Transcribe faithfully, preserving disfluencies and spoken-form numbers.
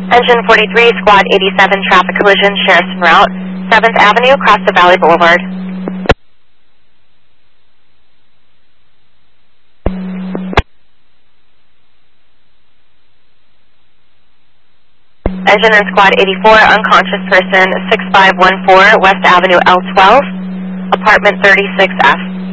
Engine forty-three, Squad eighty-seven, traffic collision, Sheriff's en route, seventh Avenue, across the Valley Boulevard. Engine and Squad eighty-four, unconscious person, six five one four, West Avenue L twelve, apartment thirty-six F.